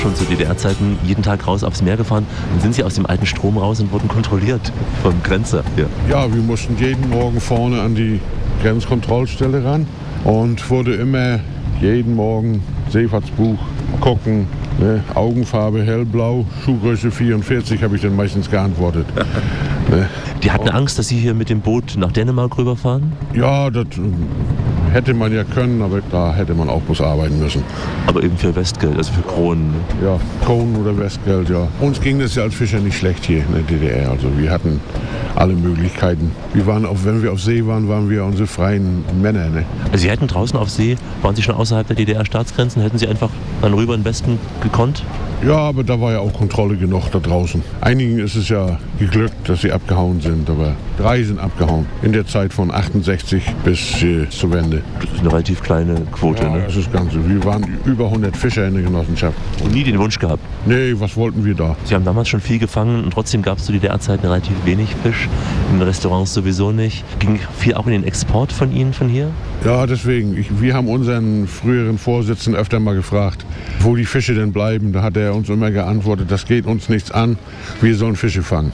schon zu DDR-Zeiten jeden Tag raus aufs Meer gefahren. Dann sind Sie aus dem alten Strom raus und wurden kontrolliert vom Grenzer. Ja, wir mussten jeden Morgen vorne an die Grenzkontrollstelle ran und wurde immer jeden Morgen Seefahrtsbuch gucken, ne? Augenfarbe hellblau, Schuhgröße 44, habe ich dann meistens geantwortet. Ne? Die hatten Angst, dass Sie hier mit dem Boot nach Dänemark rüberfahren? Ja, das hätte man ja können, aber da hätte man auch bloß arbeiten müssen. Aber eben für Westgeld, also für Kronen. Ne? Ja, Kronen oder Westgeld, ja. Uns ging das ja als Fischer nicht schlecht hier in der DDR. Also wir hatten alle Möglichkeiten. Wir waren auch, wenn wir auf See waren, waren wir unsere freien Männer. Ne? Also Sie hätten draußen auf See, waren Sie schon außerhalb der DDR-Staatsgrenzen, hätten Sie einfach dann rüber in den Westen gekonnt? Ja, aber da war ja auch Kontrolle genug da draußen. Einigen ist es ja geglückt, dass sie abgehauen sind, aber 3 sind abgehauen. In der Zeit von 68 bis zur Wende. Das ist eine relativ kleine Quote, ja, ne? Das ist das Ganze. Wir waren über 100 Fischer in der Genossenschaft. Und nie den Wunsch gehabt? Nee, was wollten wir da? Sie haben damals schon viel gefangen und trotzdem gab es zu DDR-Zeiten relativ wenig Fisch. In den Restaurants sowieso nicht. Ging viel auch in den Export von Ihnen von hier? Ja, deswegen. Wir haben unseren früheren Vorsitzenden öfter mal gefragt, wo die Fische denn bleiben. Da hat er uns immer geantwortet, das geht uns nichts an, wir sollen Fische fangen.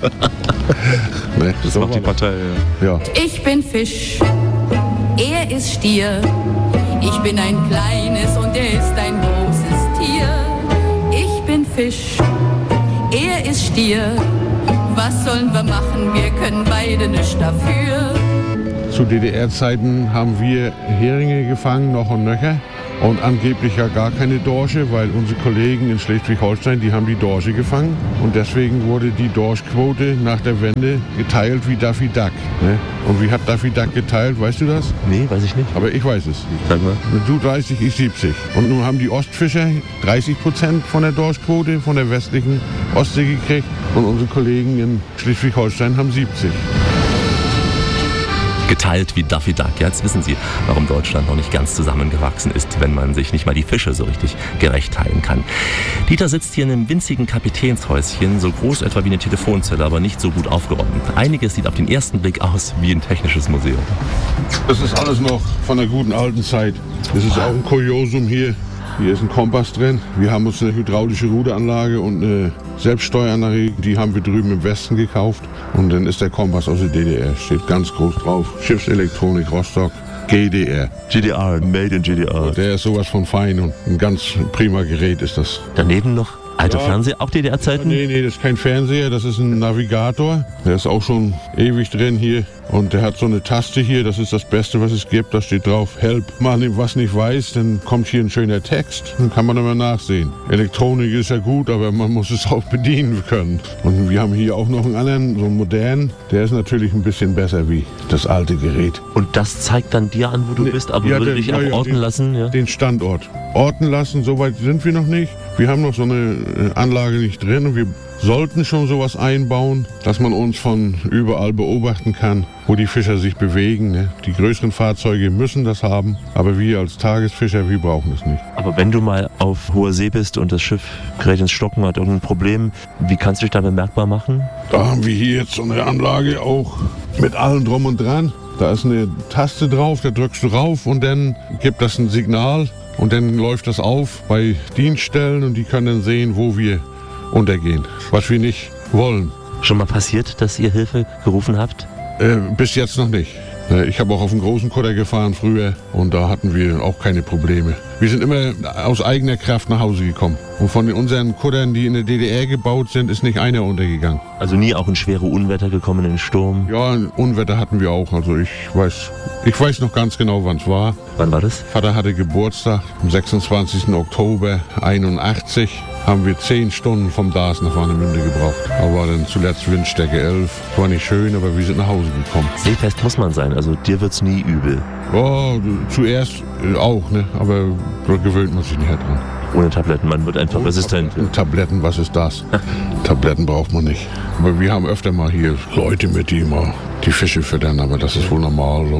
Ne? Das macht die Partei, ja. Ich bin Fisch, er ist Stier. Ich bin ein kleines und er ist ein großes Tier. Ich bin Fisch, er ist Stier. Was sollen wir machen, wir können beide nichts dafür. Zu DDR-Zeiten haben wir Heringe gefangen, noch und nöcher. Und angeblich ja gar keine Dorsche, weil unsere Kollegen in Schleswig-Holstein, die haben die Dorsche gefangen. Und deswegen wurde die Dorschquote nach der Wende geteilt wie Daffy Duck. Ne? Und wie hat Daffy Duck geteilt, weißt du das? Nee, weiß ich nicht. Aber ich weiß es. Sag mal. Du 30, ich 70. Und nun haben die Ostfischer 30% von der Dorschquote von der westlichen Ostsee gekriegt. Und unsere Kollegen in Schleswig-Holstein haben 70. Geteilt wie Daffy Duck. Ja, jetzt wissen Sie, warum Deutschland noch nicht ganz zusammengewachsen ist, wenn man sich nicht mal die Fische so richtig gerecht teilen kann. Dieter sitzt hier in einem winzigen Kapitänshäuschen, so groß etwa wie eine Telefonzelle, aber nicht so gut aufgeräumt. Einiges sieht auf den ersten Blick aus wie ein technisches Museum. Das ist alles noch von der guten alten Zeit. Das ist auch ein Kuriosum hier. Hier ist ein Kompass drin. Wir haben uns eine hydraulische Ruderanlage und eine Selbststeueranlage, die haben wir drüben im Westen gekauft. Und dann ist der Kompass aus der DDR, steht ganz groß drauf. Schiffselektronik Rostock, GDR. GDR, made in GDR. Der ist sowas von fein und ein ganz prima Gerät ist das. Daneben noch alte Fernseher, auch DDR-Zeiten? Nee, das ist kein Fernseher, das ist ein Navigator. Der ist auch schon ewig drin hier. Und der hat so eine Taste hier, das ist das Beste, was es gibt. Da steht drauf, Help. Man was nicht weiß, dann kommt hier ein schöner Text. Dann kann man immer nachsehen. Elektronik ist ja gut, aber man muss es auch bedienen können. Und wir haben hier auch noch einen anderen, so einen modernen. Der ist natürlich ein bisschen besser wie das alte Gerät. Und das zeigt dann dir an, wo du bist, aber würde dich auch orten lassen? Ja? Den Standort. Orten lassen, so weit sind wir noch nicht. Wir haben noch so eine Anlage nicht drin und wir sollten schon sowas einbauen, dass man uns von überall beobachten kann, wo die Fischer sich bewegen. Ne? Die größeren Fahrzeuge müssen das haben, aber wir als Tagesfischer, wir brauchen es nicht. Aber wenn du mal auf hoher See bist und das Schiff gerät ins Stocken, hat irgendein Problem, wie kannst du dich da bemerkbar machen? Da haben wir hier jetzt so eine Anlage auch mit allem drum und dran. Da ist eine Taste drauf, da drückst du rauf und dann gibt das ein Signal und dann läuft das auf bei Dienststellen und die können dann sehen, wo wir untergehen, was wir nicht wollen. Schon mal passiert, dass ihr Hilfe gerufen habt? Bis jetzt noch nicht. Ich habe auch auf einen großen Kutter gefahren früher und da hatten wir auch keine Probleme. Wir sind immer aus eigener Kraft nach Hause gekommen. Und von unseren Kuttern, die in der DDR gebaut sind, ist nicht einer untergegangen. Also nie auch in schwere Unwetter gekommen, in den Sturm? Ja, Unwetter hatten wir auch. Also ich weiß noch ganz genau, wann es war. Wann war das? Vater hatte Geburtstag am 26. Oktober 81. Haben wir 10 Stunden vom Daas nach Warnemünde gebraucht. Da war dann zuletzt Windstärke 11. War nicht schön, aber wir sind nach Hause gekommen. Seefest muss man sein, also dir wird's nie übel. Oh, zuerst auch, ne? Aber da gewöhnt man sich nicht dran. Ohne Tabletten, man wird einfach resistent. Tabletten, was ist das? Tabletten braucht man nicht. Aber wir haben öfter mal hier Leute mit, die immer die Fische füttern, aber das ist wohl normal.